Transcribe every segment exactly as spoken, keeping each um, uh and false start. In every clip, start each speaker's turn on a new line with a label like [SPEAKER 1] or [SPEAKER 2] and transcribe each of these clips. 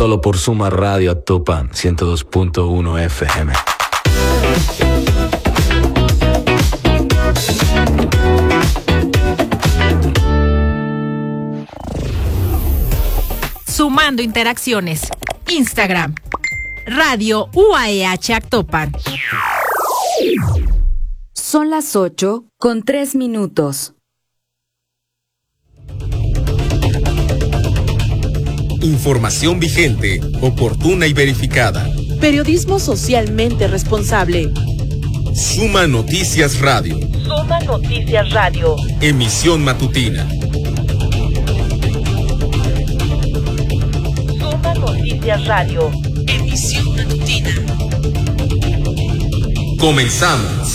[SPEAKER 1] Solo por Suma Radio Actopan ciento dos punto uno F M.
[SPEAKER 2] Sumando interacciones. Instagram. Radio U A E H Actopan.
[SPEAKER 3] Son las ocho con tres minutos.
[SPEAKER 4] Información vigente, oportuna y verificada.
[SPEAKER 5] Periodismo socialmente responsable.
[SPEAKER 4] Suma Noticias Radio.
[SPEAKER 5] Suma Noticias Radio.
[SPEAKER 4] Emisión matutina.
[SPEAKER 5] Suma Noticias Radio. Emisión matutina.
[SPEAKER 4] Comenzamos.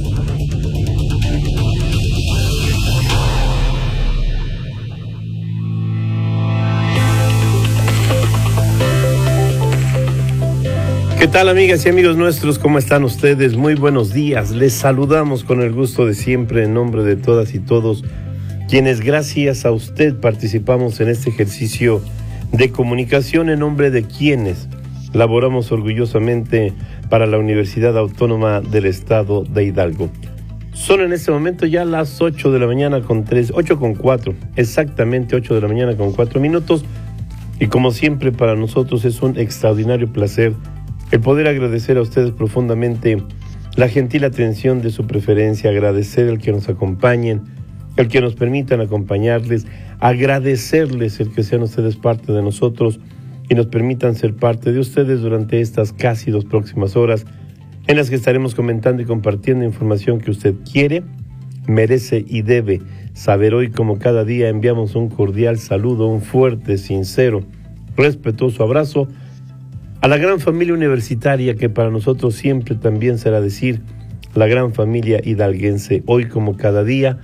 [SPEAKER 6] ¿Qué tal, amigas y amigos nuestros? ¿Cómo están ustedes? Muy buenos días. Les saludamos con el gusto de siempre en nombre de todas y todos quienes gracias a usted participamos en este ejercicio de comunicación, en nombre de quienes laboramos orgullosamente para la Universidad Autónoma del Estado de Hidalgo. Son en este momento ya las ocho de la mañana con tres, ocho con cuatro, exactamente ocho de la mañana con cuatro minutos. Y como siempre para nosotros es un extraordinario placer el poder agradecer a ustedes profundamente la gentil atención de su preferencia, agradecer el que nos acompañen, el que nos permitan acompañarles, agradecerles el que sean ustedes parte de nosotros y nos permitan ser parte de ustedes durante estas casi dos próximas horas en las que estaremos comentando y compartiendo información que usted quiere, merece y debe saber. Hoy, como cada día, enviamos un cordial saludo, un fuerte, sincero, respetuoso abrazo a la gran familia universitaria que para nosotros siempre también será decir la gran familia hidalguense. Hoy, como cada día,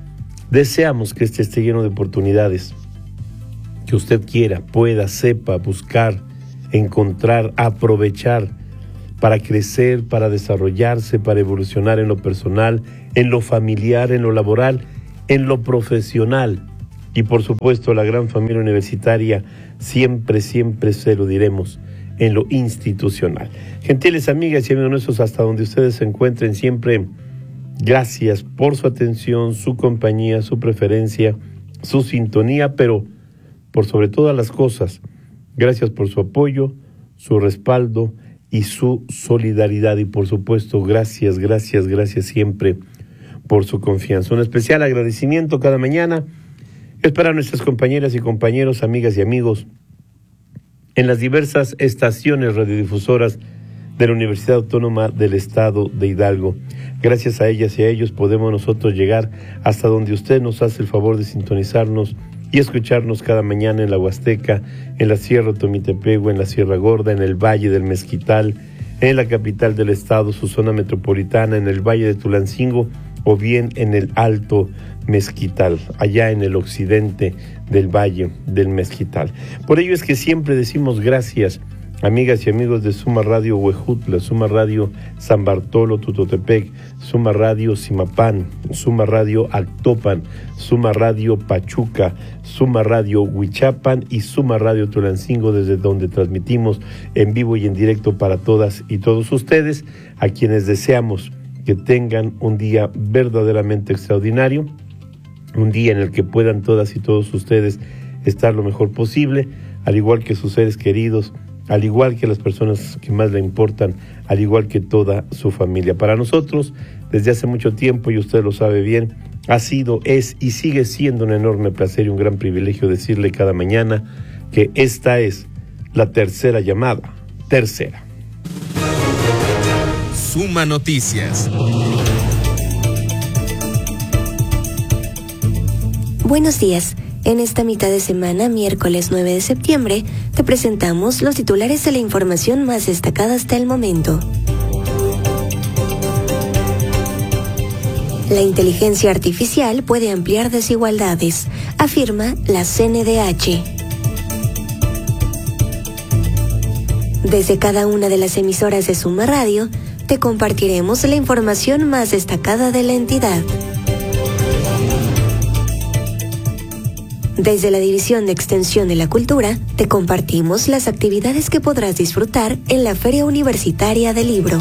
[SPEAKER 6] deseamos que este esté lleno de oportunidades, que usted quiera, pueda, sepa buscar, encontrar, aprovechar para crecer, para desarrollarse, para evolucionar en lo personal, en lo familiar, en lo laboral, en lo profesional. Y por supuesto, la gran familia universitaria siempre, siempre se lo diremos, en lo institucional. Gentiles amigas y amigos nuestros, hasta donde ustedes se encuentren, siempre gracias por su atención, su compañía, su preferencia, su sintonía, pero por sobre todas las cosas, gracias por su apoyo, su respaldo y su solidaridad. Y por supuesto, gracias, gracias, gracias siempre por su confianza. Un especial agradecimiento cada mañana es para nuestras compañeras y compañeros, amigas y amigos, en las diversas estaciones radiodifusoras de la Universidad Autónoma del Estado de Hidalgo. Gracias a ellas y a ellos podemos nosotros llegar hasta donde usted nos hace el favor de sintonizarnos y escucharnos cada mañana en la Huasteca, en la Sierra Tomitepegua, en la Sierra Gorda, en el Valle del Mezquital, en la capital del estado, su zona metropolitana, en el Valle de Tulancingo o bien en el Alto Mezquital, allá en el occidente del Valle del Mezquital. Por ello es que siempre decimos gracias, amigas y amigos de Suma Radio Huejutla, Suma Radio San Bartolo Tutotepec, Suma Radio Simapán, Suma Radio Actopan, Suma Radio Pachuca, Suma Radio Huichapan y Suma Radio Tulancingo, desde donde transmitimos en vivo y en directo para todas y todos ustedes, a quienes deseamos que tengan un día verdaderamente extraordinario, un día en el que puedan todas y todos ustedes estar lo mejor posible, al igual que sus seres queridos, al igual que las personas que más le importan, al igual que toda su familia. Para nosotros, desde hace mucho tiempo, y usted lo sabe bien, ha sido, es y sigue siendo un enorme placer y un gran privilegio decirle cada mañana que esta es la tercera llamada, tercera.
[SPEAKER 4] Suma Noticias.
[SPEAKER 7] Buenos días. En esta mitad de semana, miércoles nueve de septiembre, te presentamos los titulares de la información más destacada hasta el momento. La inteligencia artificial puede ampliar desigualdades, afirma la C N D H. Desde cada una de las emisoras de Suma Radio, te compartiremos la información más destacada de la entidad. Desde la División de Extensión de la Cultura, te compartimos las actividades que podrás disfrutar en la Feria Universitaria del Libro.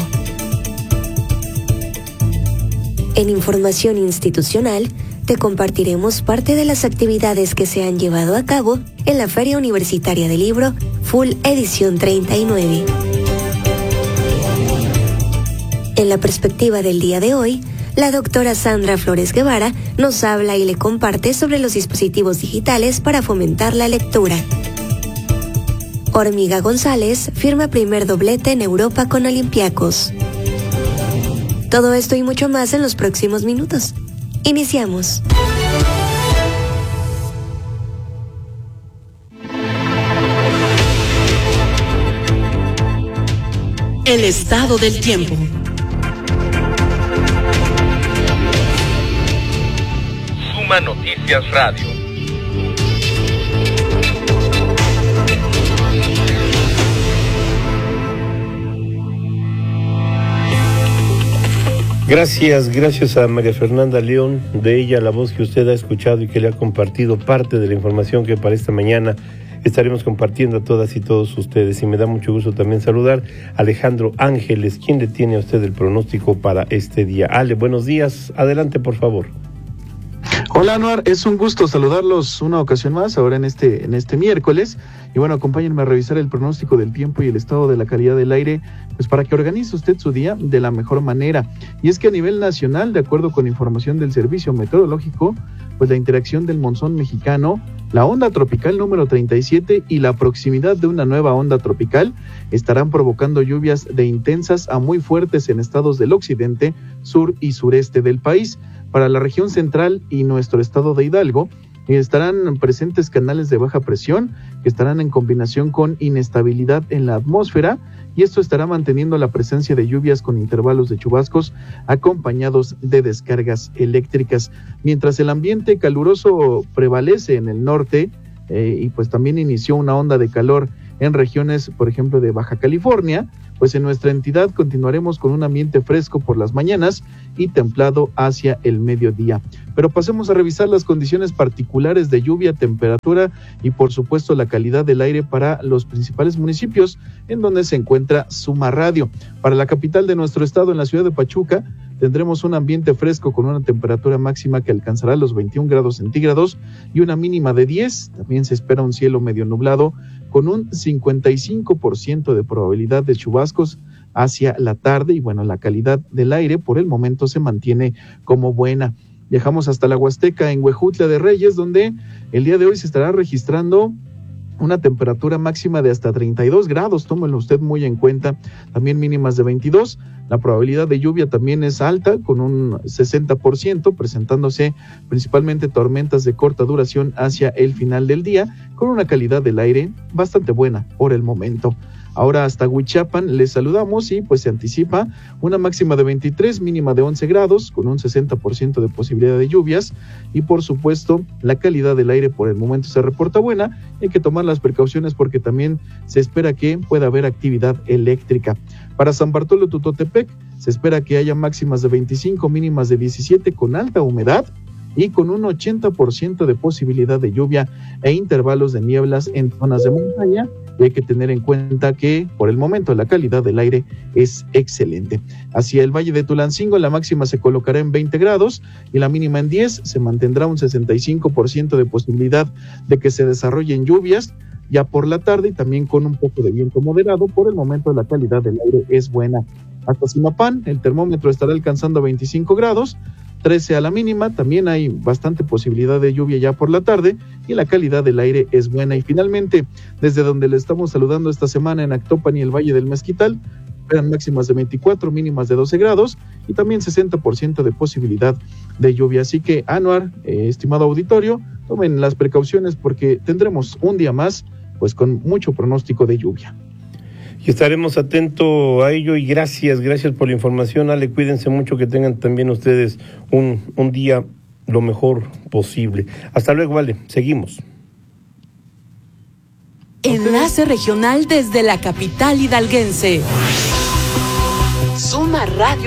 [SPEAKER 7] En información institucional, te compartiremos parte de las actividades que se han llevado a cabo en la Feria Universitaria del Libro Full Edición treinta y nueve. En la perspectiva del día de hoy, la doctora Sandra Flores Guevara nos habla y le comparte sobre los dispositivos digitales para fomentar la lectura. Hormiga González firma primer doblete en Europa con Olympiacos. Todo esto y mucho más en los próximos minutos. Iniciamos.
[SPEAKER 5] El estado del tiempo.
[SPEAKER 4] Suma Noticias Radio.
[SPEAKER 6] Gracias, gracias a María Fernanda León, de ella la voz que usted ha escuchado y que le ha compartido parte de la información que para esta mañana estaremos compartiendo a todas y todos ustedes. Y me da mucho gusto también saludar a Alejandro Ángeles, quien le tiene a usted el pronóstico para este día. Ale, buenos días, adelante por favor.
[SPEAKER 8] Hola Anuar, es un gusto saludarlos una ocasión más ahora en este, en este miércoles. Y bueno, acompáñenme a revisar el pronóstico del tiempo y el estado de la calidad del aire, pues para que organice usted su día de la mejor manera. Y es que a nivel nacional, de acuerdo con información del Servicio Meteorológico, pues la interacción del monzón mexicano, la onda tropical número treinta y siete y la proximidad de una nueva onda tropical estarán provocando lluvias de intensas a muy fuertes en estados del occidente, sur y sureste del país. Para la región central y nuestro estado de Hidalgo, estarán presentes canales de baja presión que estarán en combinación con inestabilidad en la atmósfera, y esto estará manteniendo la presencia de lluvias con intervalos de chubascos acompañados de descargas eléctricas. Mientras el ambiente caluroso prevalece en el norte, eh, y pues también inició una onda de calor en regiones, por ejemplo, de Baja California, pues en nuestra entidad continuaremos con un ambiente fresco por las mañanas y templado hacia el mediodía. Pero pasemos a revisar las condiciones particulares de lluvia, temperatura y por supuesto la calidad del aire para los principales municipios en donde se encuentra Suma Radio. Para la capital de nuestro estado, en la ciudad de Pachuca, tendremos un ambiente fresco con una temperatura máxima que alcanzará los veintiún grados centígrados y una mínima de diez. También se espera un cielo medio nublado con un cincuenta y cinco por ciento de probabilidad de chubascos hacia la tarde, y bueno, la calidad del aire por el momento se mantiene como buena. Viajamos hasta la Huasteca, en Huejutla de Reyes, donde el día de hoy se estará registrando una temperatura máxima de hasta treinta y dos grados, tómenlo usted muy en cuenta, también mínimas de veintidós. La probabilidad de lluvia también es alta, con un sesenta por ciento, presentándose principalmente tormentas de corta duración hacia el final del día, con una calidad del aire bastante buena por el momento. Ahora hasta Huichapan les saludamos y pues se anticipa una máxima de veintitrés, mínima de once grados, con un sesenta por ciento de posibilidad de lluvias, y por supuesto la calidad del aire por el momento se reporta buena. Hay que tomar las precauciones porque también se espera que pueda haber actividad eléctrica. Para San Bartolo Tutotepec se espera que haya máximas de veinticinco, mínimas de diecisiete, con alta humedad y con un ochenta por ciento de posibilidad de lluvia e intervalos de nieblas en zonas de montaña. Y hay que tener en cuenta que por el momento la calidad del aire es excelente. Hacia el Valle de Tulancingo la máxima se colocará en veinte grados y la mínima en diez. Se mantendrá un sesenta y cinco por ciento de posibilidad de que se desarrollen lluvias ya por la tarde, y también con un poco de viento moderado. Por el momento la calidad del aire es buena. Hasta Zimapán el termómetro estará alcanzando veinticinco grados, trece a la mínima. También hay bastante posibilidad de lluvia ya por la tarde y la calidad del aire es buena. Y finalmente, desde donde le estamos saludando esta semana, en Actopan y el Valle del Mezquital, esperan máximas de veinticuatro, mínimas de doce grados y también sesenta por ciento de posibilidad de lluvia. Así que, Anuar, eh, estimado auditorio, tomen las precauciones porque tendremos un día más pues con mucho pronóstico de lluvia.
[SPEAKER 6] Y estaremos atentos a ello, y gracias, gracias por la información, Ale. Cuídense mucho, que tengan también ustedes un, un día lo mejor posible. Hasta luego, Ale, seguimos.
[SPEAKER 5] Enlace regional desde la capital hidalguense. Suma Radio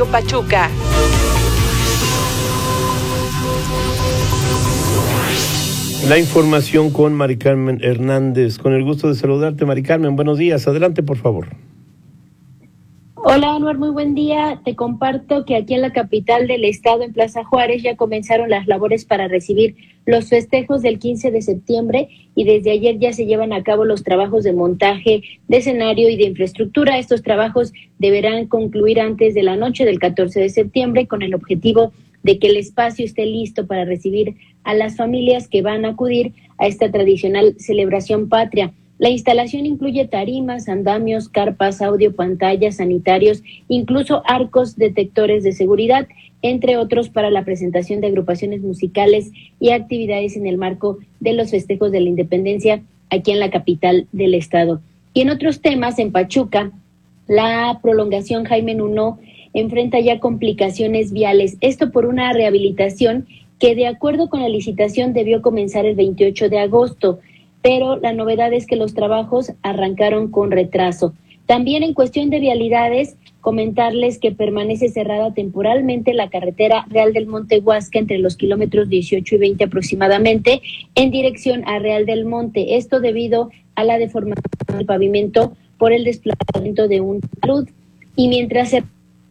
[SPEAKER 6] La información con Mari Carmen Hernández. Con el gusto de saludarte, Mari Carmen. Buenos días. Adelante, por favor.
[SPEAKER 9] Hola, Anuar, muy buen día. Te comparto que aquí en la capital del estado, en Plaza Juárez, ya comenzaron las labores para recibir los festejos del quince de septiembre y desde ayer ya se llevan a cabo los trabajos de montaje de escenario y de infraestructura. Estos trabajos deberán concluir antes de la noche del catorce de septiembre con el objetivo de que el espacio esté listo para recibir a las familias que van a acudir a esta tradicional celebración patria. La instalación incluye tarimas, andamios, carpas, audio, pantallas, sanitarios, incluso arcos detectores de seguridad, entre otros para la presentación de agrupaciones musicales y actividades en el marco de los festejos de la independencia aquí en la capital del estado. Y en otros temas, en Pachuca, la prolongación Jaime Nuno enfrenta ya complicaciones viales, esto por una rehabilitación que de acuerdo con la licitación debió comenzar el veintiocho de agosto, pero la novedad es que los trabajos arrancaron con retraso. También en cuestión de vialidades, comentarles que permanece cerrada temporalmente la carretera Real del Monte Huasca entre los kilómetros dieciocho y veinte aproximadamente en dirección a Real del Monte. Esto debido a la deformación del pavimento por el desplazamiento de un talud. Y mientras se...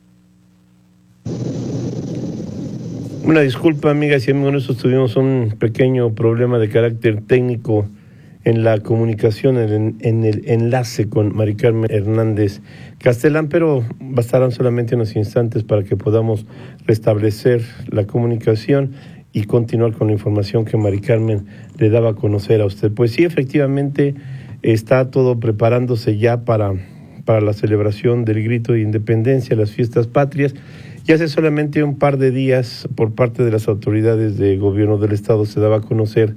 [SPEAKER 6] Una disculpa, amigas y amigos, nosotros tuvimos un pequeño problema de carácter técnico en la comunicación, en, en el enlace con Mari Carmen Hernández Castelán, pero bastarán solamente unos instantes para que podamos restablecer la comunicación y continuar con la información que Mari Carmen le daba a conocer a usted. Pues sí, efectivamente, está todo preparándose ya para, para la celebración del grito de independencia, las fiestas patrias. Y hace solamente un par de días, por parte de las autoridades de gobierno del estado, se daba a conocer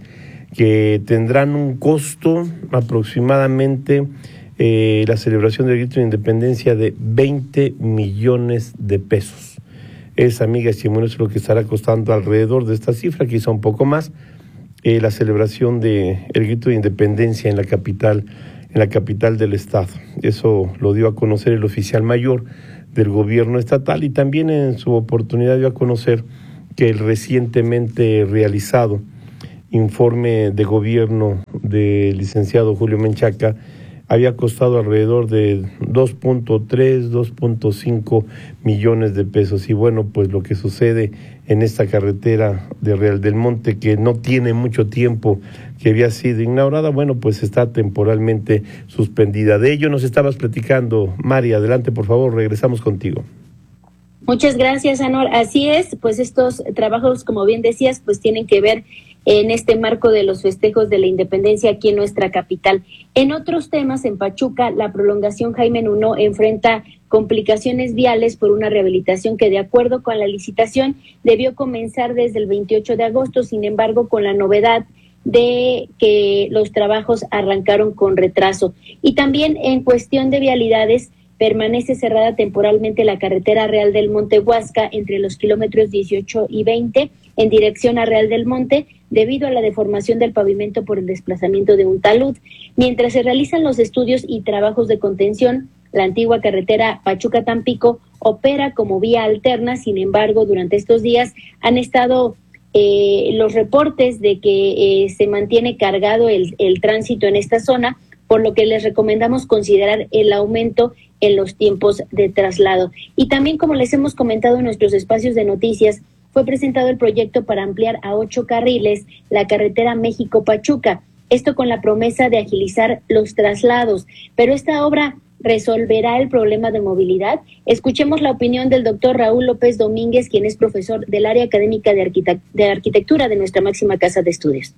[SPEAKER 6] que tendrán un costo aproximadamente eh, la celebración del grito de independencia de veinte millones de pesos. Es, amigas y amigos, lo que estará costando alrededor de esta cifra, quizá un poco más, eh, la celebración del grito de independencia en la capital, en la capital del estado. Eso lo dio a conocer el oficial mayor del gobierno estatal y también en su oportunidad dio a conocer que el recientemente realizado informe de gobierno del licenciado Julio Menchaca había costado alrededor de dos punto tres, dos punto cinco millones de pesos. Y bueno, pues lo que sucede en esta carretera de Real del Monte, que no tiene mucho tiempo que había sido inaugurada, bueno, pues está temporalmente suspendida. De ello nos estabas platicando, Mari. Adelante, por favor, regresamos contigo.
[SPEAKER 9] Muchas gracias, Anor. Así es, pues estos trabajos, como bien decías, pues tienen que ver en este marco de los festejos de la independencia aquí en nuestra capital. En otros temas, en Pachuca, la prolongación Jaime Nuno enfrenta complicaciones viales por una rehabilitación que, de acuerdo con la licitación, debió comenzar desde el veintiocho de agosto, sin embargo, con la novedad de que los trabajos arrancaron con retraso. Y también en cuestión de vialidades, permanece cerrada temporalmente la carretera Real del Monte Huasca entre los kilómetros dieciocho y veinte en dirección a Real del Monte debido a la deformación del pavimento por el desplazamiento de un talud. Mientras se realizan los estudios y trabajos de contención, la antigua carretera Pachuca-Tampico opera como vía alterna. Sin embargo, durante estos días han estado eh, los reportes de que eh, se mantiene cargado el, el tránsito en esta zona, por lo que les recomendamos considerar el aumento en los tiempos de traslado. Y también, como les hemos comentado en nuestros espacios de noticias, fue presentado el proyecto para ampliar a ocho carriles la carretera México-Pachuca, esto con la promesa de agilizar los traslados. Pero esta obra resolverá el problema de movilidad. Escuchemos la opinión del doctor Raúl López Domínguez, quien es profesor del área académica de, arquitect- de arquitectura de nuestra máxima casa de estudios.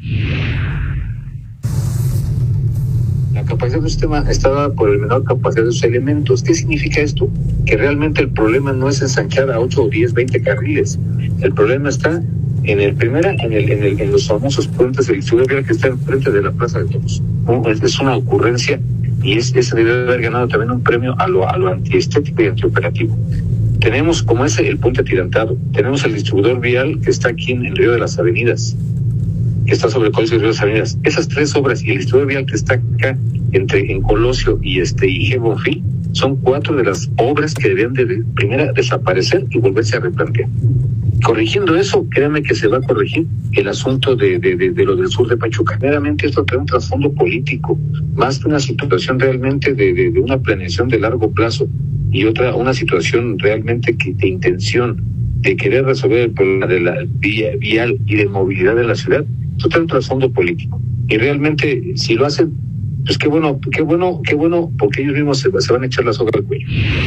[SPEAKER 10] La capacidad de un sistema está dada por el menor capacidad de sus elementos. ¿Qué significa esto? Que realmente el problema no es ensanchar a ocho, diez, veinte carriles. El problema está en el primera, en el, en el, en los famosos puentes del distribuidor vial que está enfrente de la Plaza de Toros. Es, es una ocurrencia y es, ese debe haber ganado también un premio a lo, a lo antiestético y antioperativo. Tenemos como ese el puente atirantado, tenemos el distribuidor vial que está aquí en el Río de las Avenidas, que está sobre el Colosio de Río de las Avenidas. Esas tres obras y el distribuidor vial que está acá entre en Colosio y este y G. Bonfil son cuatro de las obras que deben de, de primera desaparecer y volverse a replantear. Corrigiendo eso, créanme que se va a corregir el asunto de, de, de, de lo del sur de Pachuca. Meramente esto trae un trasfondo político, más que una situación realmente de, de, de una planeación de largo plazo y otra, una situación realmente que, de intención de querer resolver el problema de la vía, vial y de movilidad de la ciudad. Esto trae un trasfondo político. Y realmente, si lo hacen, pues qué bueno, qué bueno, qué bueno, porque ellos mismos se, se van a echar la soga al cuello.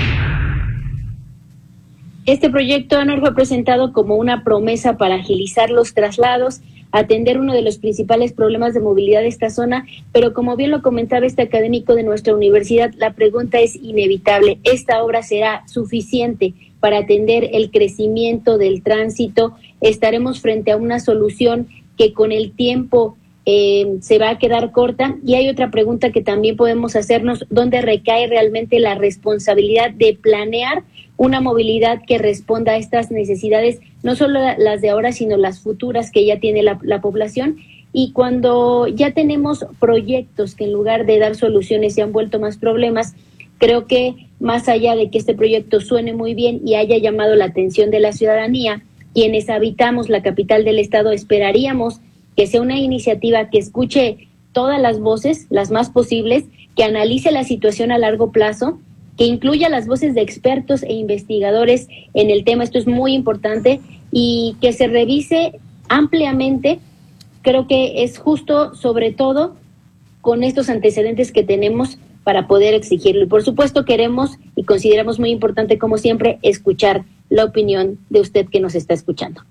[SPEAKER 9] Este proyecto, Anor, fue presentado como una promesa para agilizar los traslados, atender uno de los principales problemas de movilidad de esta zona, pero como bien lo comentaba este académico de nuestra universidad, la pregunta es inevitable. ¿Esta obra será suficiente para atender el crecimiento del tránsito? ¿Estaremos frente a una solución que con el tiempo eh, se va a quedar corta? Y hay otra pregunta que también podemos hacernos: ¿dónde recae realmente la responsabilidad de planear una movilidad que responda a estas necesidades, no solo las de ahora, sino las futuras que ya tiene la, la población? Y cuando ya tenemos proyectos que en lugar de dar soluciones se han vuelto más problemas, creo que más allá de que este proyecto suene muy bien y haya llamado la atención de la ciudadanía, quienes habitamos la capital del estado esperaríamos que sea una iniciativa que escuche todas las voces, las más posibles, que analice la situación a largo plazo, que incluya las voces de expertos e investigadores en el tema. Esto es muy importante, y que se revise ampliamente. Creo que es justo, sobre todo con estos antecedentes que tenemos, para poder exigirlo. Y por supuesto queremos y consideramos muy importante, como siempre, escuchar la opinión de usted que nos está escuchando.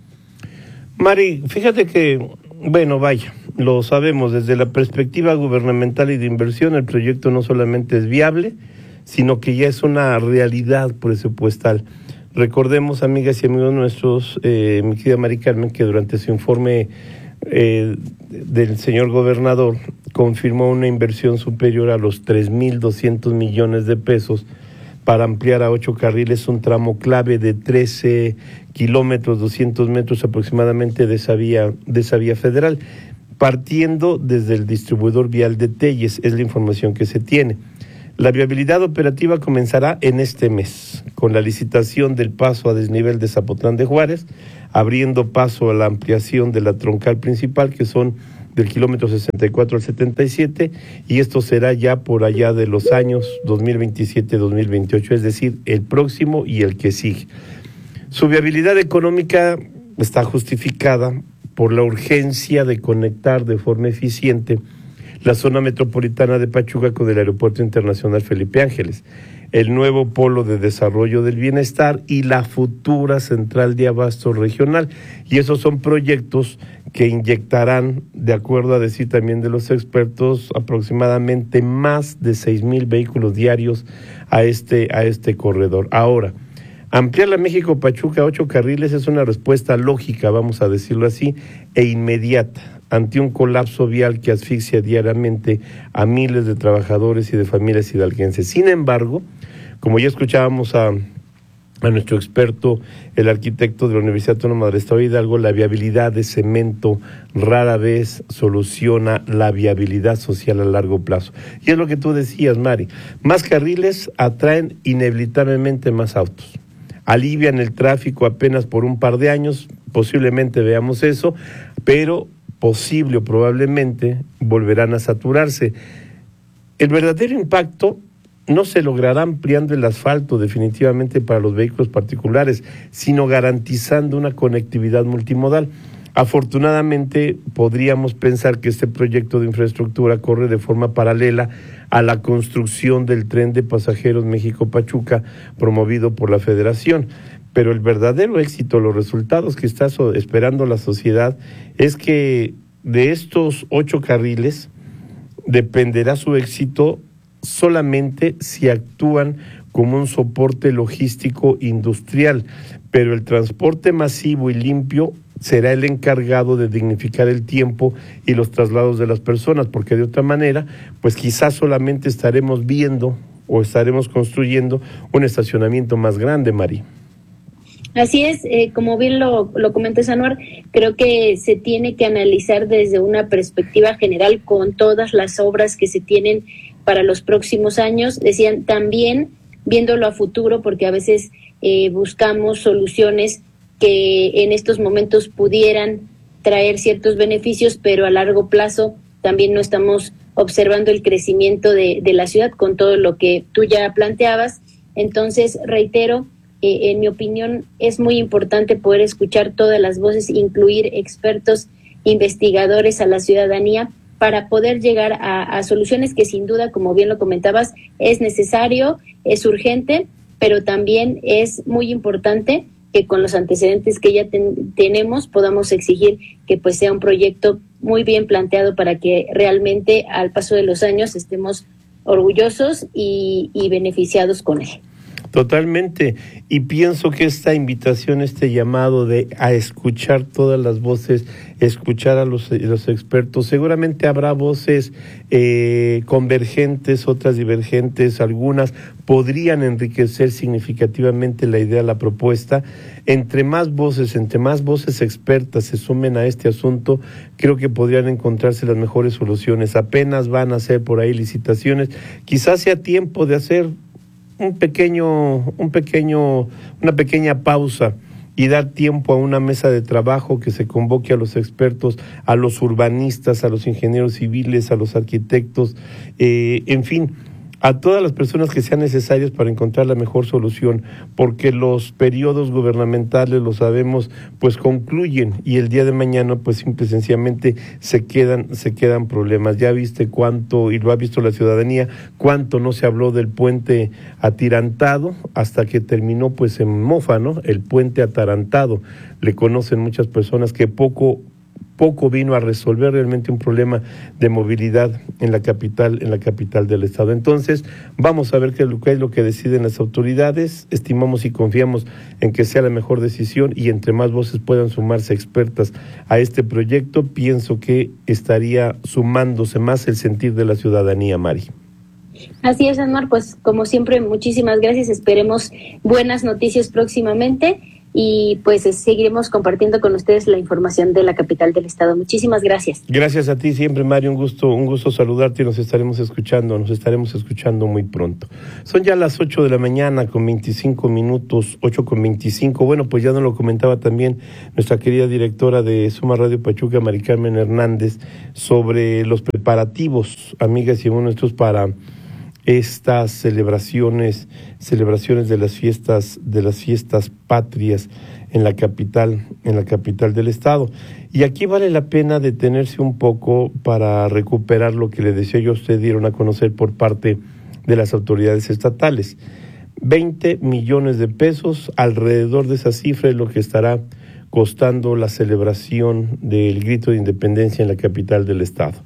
[SPEAKER 6] Mari, fíjate que, bueno, vaya, lo sabemos, desde la perspectiva gubernamental y de inversión, el proyecto no solamente es viable, sino que ya es una realidad presupuestal. Recordemos, amigas y amigos nuestros, eh, mi querida Mari Carmen, que durante su informe eh, del señor gobernador confirmó una inversión superior a los tres mil doscientos millones de pesos para ampliar a ocho carriles un tramo clave de trece kilómetros, doscientos metros aproximadamente de esa vía, de esa vía federal, partiendo desde el distribuidor vial de Telles, es la información que se tiene. La viabilidad operativa comenzará en este mes, con la licitación del paso a desnivel de Zapotlán de Juárez, abriendo paso a la ampliación de la troncal principal, que son del kilómetro sesenta y cuatro al setenta y siete, y esto será ya por allá de los años dos mil veintisiete a dos mil veintiocho, es decir, el próximo y el que sigue. Su viabilidad económica está justificada por la urgencia de conectar de forma eficiente la zona metropolitana de Pachuca con el Aeropuerto Internacional Felipe Ángeles, el nuevo polo de desarrollo del bienestar y la futura central de abasto regional. Y esos son proyectos que inyectarán, de acuerdo a decir también de los expertos, aproximadamente más de seis mil vehículos diarios a este, a este corredor. Ahora, ampliar la México-Pachuca a ocho carriles es una respuesta lógica, vamos a decirlo así, e inmediata ante un colapso vial que asfixia diariamente a miles de trabajadores y de familias hidalguenses. Sin embargo, como ya escuchábamos a, a nuestro experto, el arquitecto de la Universidad Autónoma del Estado de Hidalgo, la viabilidad de cemento rara vez soluciona la viabilidad social a largo plazo. Y es lo que tú decías, Mari, más carriles atraen inevitablemente más autos, alivian el tráfico apenas por un par de años, posiblemente veamos eso, pero posible o probablemente volverán a saturarse. El verdadero impacto no se logrará ampliando el asfalto definitivamente para los vehículos particulares, sino garantizando una conectividad multimodal. Afortunadamente, podríamos pensar que este proyecto de infraestructura corre de forma paralela a la construcción del tren de pasajeros México-Pachuca promovido por la Federación. Pero el verdadero éxito, los resultados que está so- esperando la sociedad, es que de estos ocho carriles dependerá su éxito solamente si actúan como un soporte logístico industrial, pero el transporte masivo y limpio será el encargado de dignificar el tiempo y los traslados de las personas, porque de otra manera, pues quizás solamente estaremos viendo o estaremos construyendo un estacionamiento más grande, Mari.
[SPEAKER 9] Así es, eh, como bien lo, lo comenta Anuar, creo que se tiene que analizar desde una perspectiva general con todas las obras que se tienen para los próximos años. Decían también viéndolo a futuro, porque a veces eh, buscamos soluciones que en estos momentos pudieran traer ciertos beneficios, pero a largo plazo también no estamos observando el crecimiento de, de la ciudad con todo lo que tú ya planteabas. Entonces, reitero, eh, en mi opinión es muy importante poder escuchar todas las voces, incluir expertos, investigadores, a la ciudadanía, para poder llegar a, a soluciones que sin duda, como bien lo comentabas, es necesario, es urgente, pero también es muy importante que con los antecedentes que ya ten, tenemos podamos exigir que pues sea un proyecto muy bien planteado para que realmente al paso de los años estemos orgullosos y, y beneficiados con él.
[SPEAKER 6] Totalmente, y pienso que esta invitación, este llamado de a escuchar todas las voces, escuchar a los, los expertos, seguramente habrá voces eh, convergentes, otras divergentes, algunas podrían enriquecer significativamente la idea, la propuesta. Entre más voces, entre más voces expertas se sumen a este asunto, creo que podrían encontrarse las mejores soluciones. Apenas van a hacer por ahí licitaciones, quizás sea tiempo de hacer un pequeño, un pequeño, una pequeña pausa y dar tiempo a una mesa de trabajo que se convoque a los expertos, a los urbanistas, a los ingenieros civiles, a los arquitectos, eh, en fin, a todas las personas que sean necesarias para encontrar la mejor solución, porque los periodos gubernamentales, lo sabemos, pues concluyen y el día de mañana pues simple y sencillamente se quedan, se quedan problemas. Ya viste cuánto, y lo ha visto la ciudadanía, cuánto no se habló del puente atirantado hasta que terminó pues en mofa, ¿no? El puente atarantado. Le conocen muchas personas que poco poco vino a resolver realmente un problema de movilidad en la capital, en la capital del estado. Entonces, vamos a ver qué es lo que deciden las autoridades. Estimamos y confiamos en que sea la mejor decisión y entre más voces puedan sumarse expertas a este proyecto, pienso que estaría sumándose más el sentir de la ciudadanía, Mari.
[SPEAKER 9] Así es, Anwar, pues como siempre, muchísimas gracias. Esperemos buenas noticias próximamente. Y pues seguiremos compartiendo con ustedes la información de la capital del estado. Muchísimas gracias.
[SPEAKER 6] Gracias a ti siempre, Mario, un gusto, un gusto saludarte y nos estaremos escuchando, nos estaremos escuchando muy pronto. Son ya las ocho de la mañana con veinticinco minutos, ocho con veinticinco. Bueno, pues ya nos lo comentaba también nuestra querida directora de Suma Radio Pachuca, Mari Carmen Hernández, sobre los preparativos, amigas y amigos nuestros, para estas celebraciones, celebraciones de las fiestas, de las fiestas patrias en la capital, en la capital del estado. Y aquí vale la pena detenerse un poco para recuperar lo que le decía yo a usted, dieron a conocer por parte de las autoridades estatales. veinte millones de pesos, alrededor de esa cifra es lo que estará costando la celebración del grito de independencia en la capital del estado.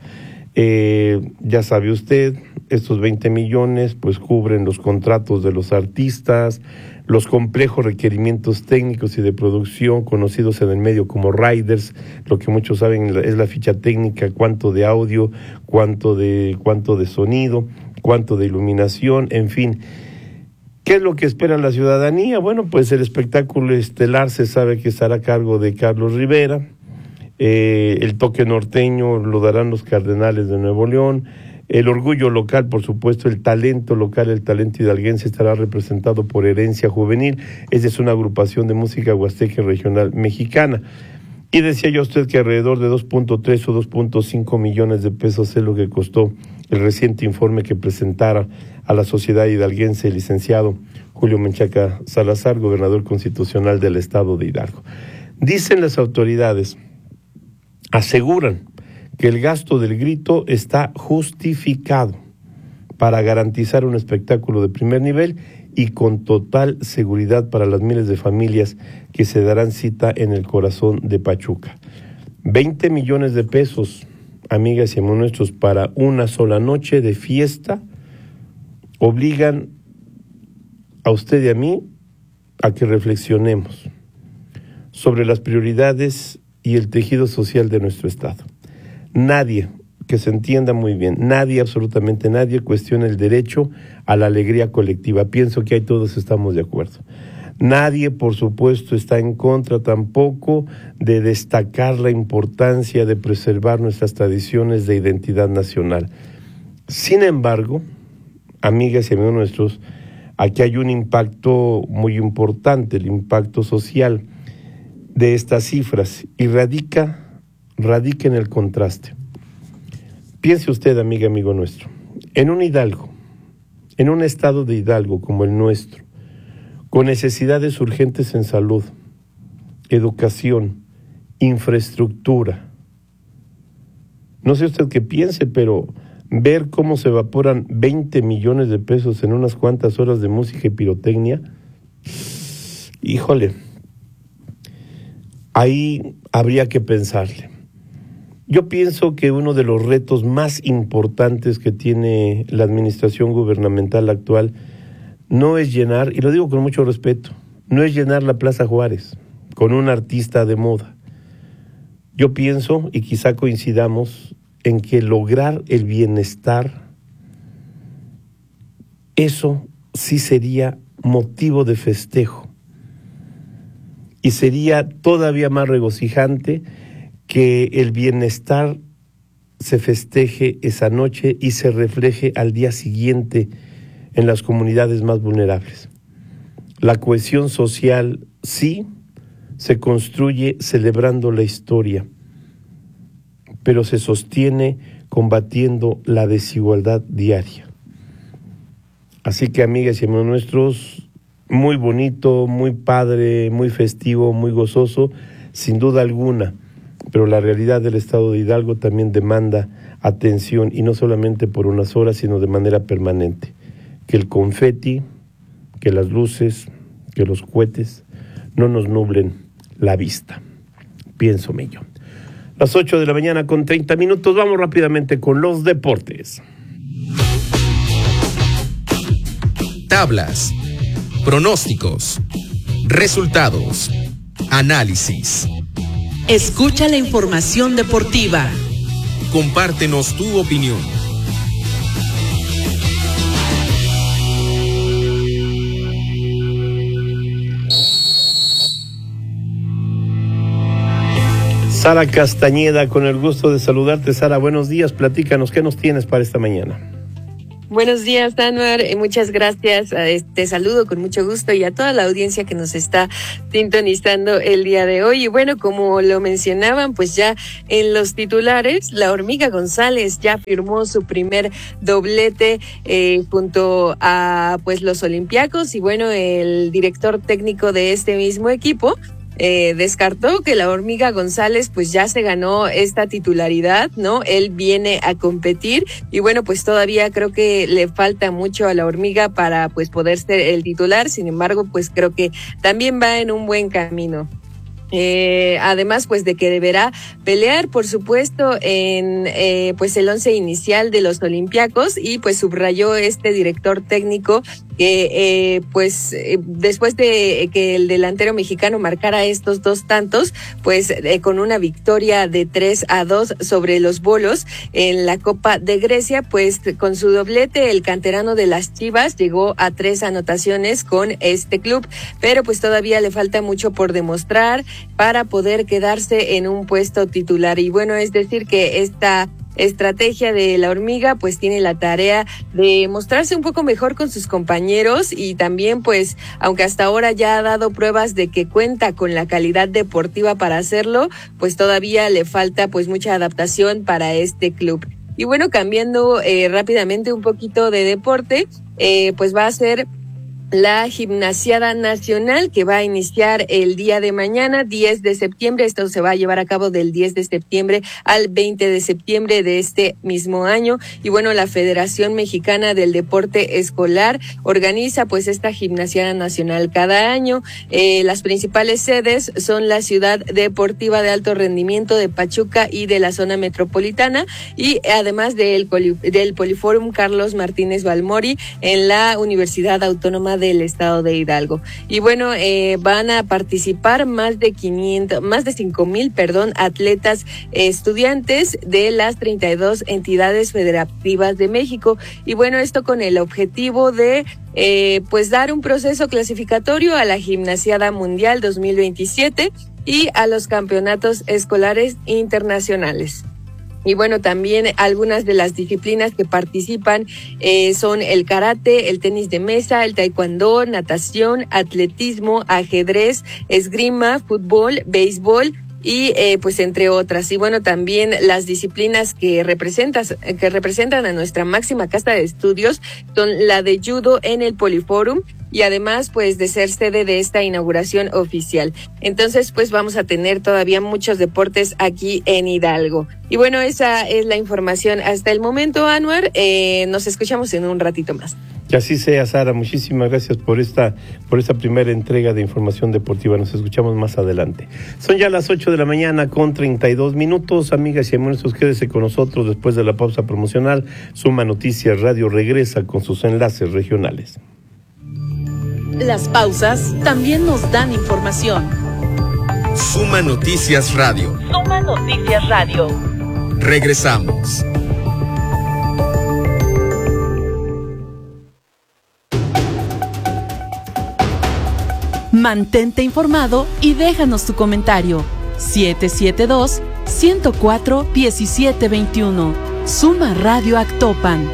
[SPEAKER 6] Eh, ya sabe usted, estos veinte millones pues cubren los contratos de los artistas, los complejos requerimientos técnicos y de producción conocidos en el medio como riders, lo que muchos saben es la ficha técnica, cuánto de audio, cuánto de, cuánto de sonido, cuánto de iluminación, en fin. ¿Qué es lo que espera la ciudadanía? Bueno, pues el espectáculo estelar se sabe que estará a cargo de Carlos Rivera. Eh, el toque norteño lo darán los Cardenales de Nuevo León. El orgullo local, por supuesto, el talento local, el talento hidalguense estará representado por Herencia Juvenil. Esa es una agrupación de música huasteca regional mexicana. Y decía yo a usted que alrededor de dos punto tres o dos punto cinco millones de pesos es lo que costó el reciente informe que presentara a la sociedad hidalguense el licenciado Julio Menchaca Salazar, gobernador constitucional del estado de Hidalgo. Dicen las autoridades, aseguran que el gasto del grito está justificado para garantizar un espectáculo de primer nivel y con total seguridad para las miles de familias que se darán cita en el corazón de Pachuca. veinte millones de pesos, amigas y amigos nuestros, para una sola noche de fiesta, obligan a usted y a mí a que reflexionemos sobre las prioridades y el tejido social de nuestro estado. Nadie, que se entienda muy bien, nadie, absolutamente nadie, cuestiona el derecho a la alegría colectiva. Pienso que ahí todos estamos de acuerdo. Nadie, por supuesto, está en contra tampoco de destacar la importancia de preservar nuestras tradiciones de identidad nacional. Sin embargo, amigas y amigos nuestros, aquí hay un impacto muy importante, el impacto social. de estas cifras y radica, radica en el contraste. Piense usted, amiga, amigo nuestro, en un Hidalgo, en un estado de Hidalgo como el nuestro, con necesidades urgentes en salud, educación, infraestructura. No sé usted qué piense, pero ver cómo se evaporan veinte millones de pesos en unas cuantas horas de música y pirotecnia, híjole, ahí habría que pensarle. Yo pienso que uno de los retos más importantes que tiene la administración gubernamental actual no es llenar, y lo digo con mucho respeto, no es llenar la Plaza Juárez con un artista de moda. Yo pienso, y quizá coincidamos, en que lograr el bienestar, eso sí sería motivo de festejo. Y sería todavía más regocijante que el bienestar se festeje esa noche y se refleje al día siguiente en las comunidades más vulnerables. La cohesión social sí se construye celebrando la historia, pero se sostiene combatiendo la desigualdad diaria. Así que, amigas y amigos nuestros, muy bonito, muy padre, muy festivo, muy gozoso, sin duda alguna, pero la realidad del estado de Hidalgo también demanda atención, y no solamente por unas horas, sino de manera permanente. Que el confeti, que las luces, que los cohetes no nos nublen la vista, piénsome yo. Las ocho de la mañana con treinta minutos, vamos rápidamente con los deportes.
[SPEAKER 11] Tablas, pronósticos, resultados, análisis.
[SPEAKER 2] Escucha la información deportiva.
[SPEAKER 11] Compártenos tu opinión.
[SPEAKER 6] Sara Castañeda, con el gusto de saludarte. Sara, buenos días, platícanos, ¿qué nos tienes para esta mañana?
[SPEAKER 12] Buenos días, Anuar, muchas gracias, te saludo con mucho gusto y a toda la audiencia que nos está sintonizando el día de hoy. Y bueno, como lo mencionaban, pues ya en los titulares, la Hormiga González ya firmó su primer doblete eh, junto a pues los Olympiacos, y bueno, el director técnico de este mismo equipo Eh, descartó que la Hormiga González pues ya se ganó esta titularidad, ¿no? Él viene a competir y bueno, pues todavía creo que le falta mucho a la Hormiga para pues poder ser el titular. Sin embargo, pues creo que también va en un buen camino. Eh, además pues de que deberá pelear por supuesto en eh, pues el once inicial de los Olympiacos, y pues subrayó este director técnico que eh, pues eh, después de que el delantero mexicano marcara estos dos tantos, pues eh, con una victoria de tres a dos sobre los bolos en la Copa de Grecia, pues con su doblete el canterano de las Chivas llegó a tres anotaciones con este club, pero pues todavía le falta mucho por demostrar para poder quedarse en un puesto titular. Y bueno, es decir que esta estrategia de la Hormiga pues tiene la tarea de mostrarse un poco mejor con sus compañeros, y también pues aunque hasta ahora ya ha dado pruebas de que cuenta con la calidad deportiva para hacerlo, pues todavía le falta pues mucha adaptación para este club. Y bueno, cambiando eh, rápidamente un poquito de deporte, eh, pues va a ser la Gimnasiada Nacional, que va a iniciar el día de mañana, diez de septiembre. Esto se va a llevar a cabo del diez de septiembre al veinte de septiembre de este mismo año. Y bueno, la Federación Mexicana del Deporte Escolar organiza pues esta Gimnasiada Nacional cada año. Eh, las principales sedes son la Ciudad Deportiva de Alto Rendimiento de Pachuca y de la zona metropolitana, y además del, del Poliforum Carlos Martínez Balmori en la Universidad Autónoma del Estado de Hidalgo. Y bueno, eh, van a participar más de quinientos, más de cinco mil, perdón, atletas eh, estudiantes de las treinta y dos entidades federativas de México. Y bueno, esto con el objetivo de eh, pues dar un proceso clasificatorio a la Gimnasiada Mundial dos mil veintisiete y a los campeonatos escolares internacionales. Y bueno, también algunas de las disciplinas que participan eh, son el karate, el tenis de mesa, el taekwondo, natación, atletismo, ajedrez, esgrima, fútbol, béisbol, y eh, pues entre otras. Y bueno, también las disciplinas que representas, que representan a nuestra máxima casa de estudios son la de judo en el Poliforum, y además pues de ser sede de esta inauguración oficial. Entonces pues vamos a tener todavía muchos deportes aquí en Hidalgo. Y bueno, esa es la información hasta el momento, Anuar. Eh, nos escuchamos en un ratito más.
[SPEAKER 6] Que así sea, Sara. Muchísimas gracias por esta, por esta primera entrega de información deportiva. Nos escuchamos más adelante. Son ya las ocho de la mañana con treinta y dos minutos. Amigas y amigos, quédese con nosotros después de la pausa promocional. Suma Noticias Radio regresa con sus enlaces regionales.
[SPEAKER 2] Las pausas también nos dan información.
[SPEAKER 11] Suma Noticias Radio.
[SPEAKER 5] Suma Noticias Radio.
[SPEAKER 11] Regresamos.
[SPEAKER 13] Mantente informado y déjanos tu comentario. siete siete dos, uno cero cuatro, uno siete dos uno. Suma Radio Actopan.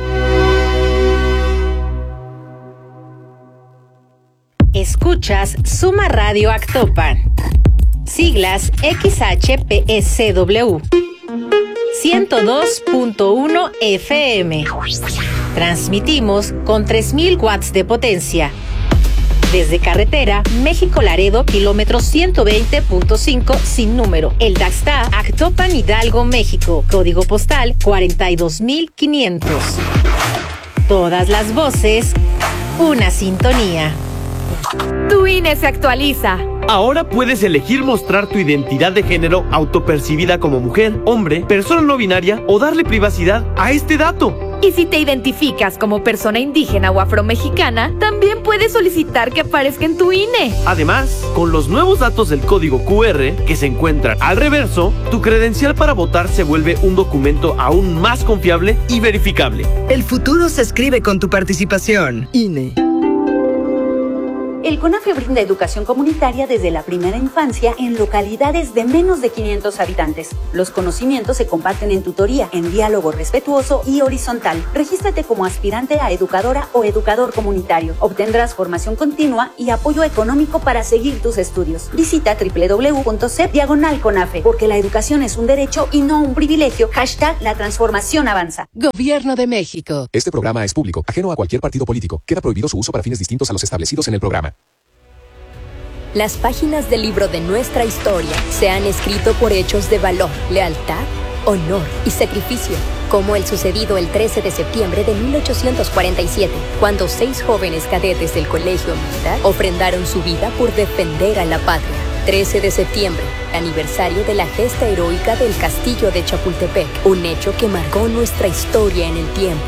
[SPEAKER 2] Escuchas Suma Radio Actopan. Siglas X H P S W. ciento dos punto uno F M. Transmitimos con tres mil watts de potencia. Desde carretera, México-Laredo, kilómetro ciento veinte punto cinco, sin número. El Daxta, Actopan, Hidalgo, México. Código postal cuarenta y dos mil quinientos. Todas las voces, una sintonía.
[SPEAKER 14] Tu I N E se actualiza.
[SPEAKER 15] Ahora puedes elegir mostrar tu identidad de género autopercibida como mujer, hombre, persona no binaria o darle privacidad a este dato.
[SPEAKER 14] Y si te identificas como persona indígena o afromexicana, también puedes solicitar que aparezca en tu I N E.
[SPEAKER 15] Además, con los nuevos datos del código Q R que se encuentran al reverso, tu credencial para votar se vuelve un documento aún más confiable y verificable.
[SPEAKER 16] El futuro se escribe con tu participación. I N E.
[SPEAKER 17] El CONAFE brinda educación comunitaria desde la primera infancia en localidades de menos de quinientos habitantes. Los conocimientos se comparten en tutoría, en diálogo respetuoso y horizontal. Regístrate como aspirante a educadora o educador comunitario. Obtendrás formación continua y apoyo económico para seguir tus estudios. Visita doble u doble u doble u punto c e p diagonal CONAFE, porque la educación es un derecho y no un privilegio. Hashtag la transformación avanza.
[SPEAKER 18] Gobierno de México.
[SPEAKER 19] Este programa es público, ajeno a cualquier partido político. Queda prohibido su uso para fines distintos a los establecidos en el programa.
[SPEAKER 20] Las páginas del libro de nuestra historia se han escrito por hechos de valor, lealtad, honor y sacrificio, como el sucedido el trece de septiembre de mil ochocientos cuarenta y siete, cuando seis jóvenes cadetes del Colegio Militar ofrendaron su vida por defender a la patria. trece de septiembre, aniversario de la gesta heroica del Castillo de Chapultepec, un hecho que marcó nuestra historia en el tiempo.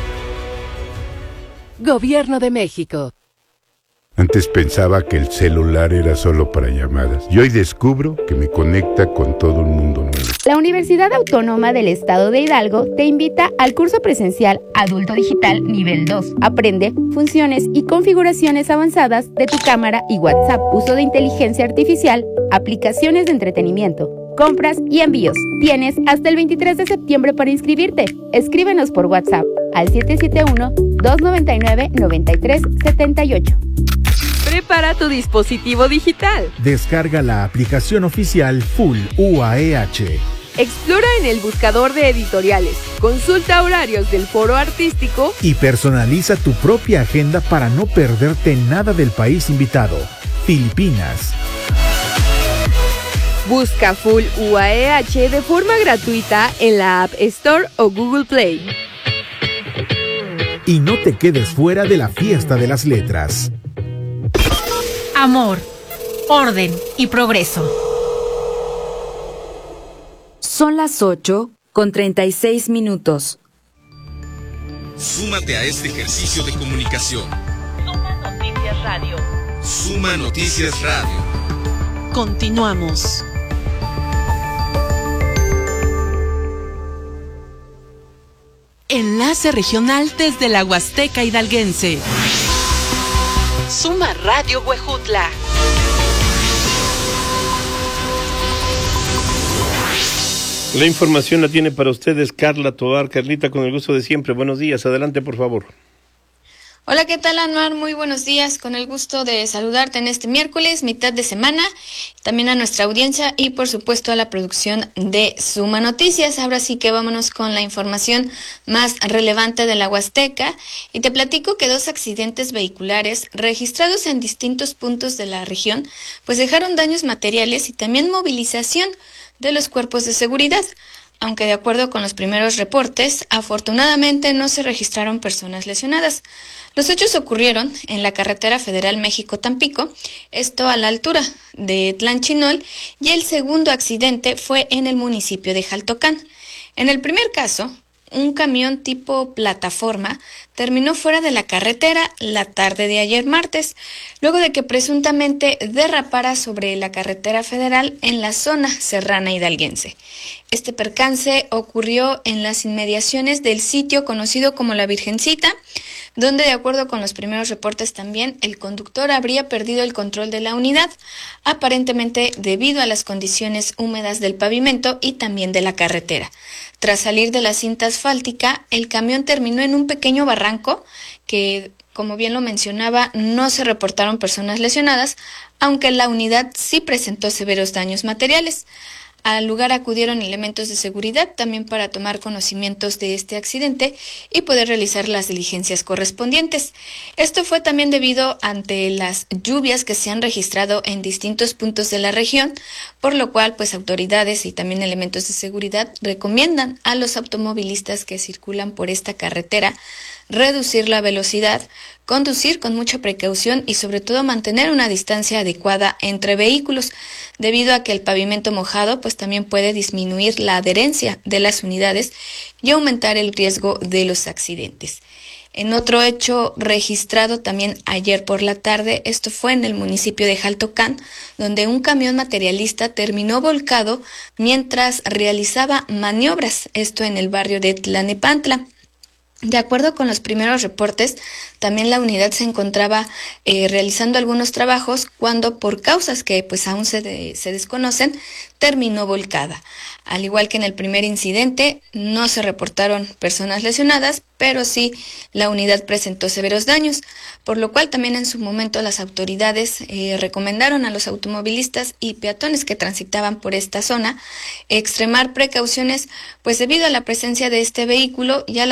[SPEAKER 18] Gobierno de México.
[SPEAKER 21] Antes pensaba que el celular era solo para llamadas y hoy descubro que me conecta con todo el mundo nuevo.
[SPEAKER 22] La Universidad Autónoma del Estado de Hidalgo te invita al curso presencial Adulto Digital Nivel dos. Aprende funciones y configuraciones avanzadas de tu cámara y WhatsApp, uso de inteligencia artificial, aplicaciones de entretenimiento, compras y envíos. Tienes hasta el veintitrés de septiembre para inscribirte. Escríbenos por WhatsApp al siete siete uno, dos nueve nueve, nueve tres siete ocho.
[SPEAKER 12] Prepara tu dispositivo digital.
[SPEAKER 23] Descarga la aplicación oficial Full U A E H.
[SPEAKER 12] Explora en el buscador de editoriales. Consulta horarios del foro artístico.
[SPEAKER 23] Y personaliza tu propia agenda para no perderte nada del país invitado. Filipinas.
[SPEAKER 12] Busca Full U A E H de forma gratuita en la App Store o Google Play.
[SPEAKER 23] Y no te quedes fuera de la fiesta de las letras.
[SPEAKER 2] Amor, orden y progreso.
[SPEAKER 3] Son las ocho con treinta y seis minutos.
[SPEAKER 11] Súmate a este ejercicio de comunicación.
[SPEAKER 5] Suma Noticias Radio.
[SPEAKER 11] Suma Noticias Radio.
[SPEAKER 13] Continuamos. Enlace regional desde la Huasteca hidalguense. Suma Radio Huejutla.
[SPEAKER 6] La información la tiene para ustedes Carla Tovar. Carlita, con el gusto de siempre. Buenos días, adelante por favor.
[SPEAKER 1] Hola, ¿qué tal, Anuar? Muy buenos días, con el gusto de saludarte en este miércoles, mitad de semana, también a nuestra audiencia y por supuesto a la producción de Suma Noticias. Ahora sí que vámonos con la información más relevante de la Huasteca y te platico que dos accidentes vehiculares registrados en distintos puntos de la región pues dejaron daños materiales y también movilización de los cuerpos de seguridad. Aunque de acuerdo con los primeros reportes, afortunadamente no se registraron personas lesionadas. Los hechos ocurrieron en la carretera federal México-Tampico, esto a la altura de Tlanchinol, y el segundo accidente fue en el municipio de Jaltocán. En el primer caso, un camión tipo plataforma terminó fuera de la carretera la tarde de ayer martes, luego de que presuntamente derrapara sobre la carretera federal en la zona serrana hidalguense. Este percance ocurrió en las inmediaciones del sitio conocido como La Virgencita, donde de acuerdo con los primeros reportes también el conductor habría perdido el control de la unidad, aparentemente debido a las condiciones húmedas del pavimento y también de la carretera. Tras salir de la cinta asfáltica, el camión terminó en un pequeño barranco que, como bien lo mencionaba, no se reportaron personas lesionadas, aunque la unidad sí presentó severos daños materiales. Al lugar acudieron elementos de seguridad también para tomar conocimientos de este accidente y poder realizar las diligencias correspondientes. Esto fue también debido ante las lluvias que se han registrado en distintos puntos de la región, por lo cual pues autoridades y también elementos de seguridad recomiendan a los automovilistas que circulan por esta carretera reducir la velocidad, conducir con mucha precaución y sobre todo mantener una distancia adecuada entre vehículos, debido a que el pavimento mojado pues también puede disminuir la adherencia de las unidades y aumentar el riesgo de los accidentes. En otro hecho registrado también ayer por la tarde, esto fue en el municipio de Jaltocán, donde un camión materialista terminó volcado mientras realizaba maniobras, esto en el barrio de Tlanepantla. De acuerdo con los primeros reportes, también la unidad se encontraba eh, realizando algunos trabajos cuando, por causas que pues aún se, de, se desconocen, terminó volcada. Al igual que en el primer incidente, no se reportaron personas lesionadas, pero sí la unidad presentó severos daños, por lo cual también en su momento las autoridades eh, recomendaron a los automovilistas y peatones que transitaban por esta zona extremar precauciones, pues debido a la presencia de este vehículo y a la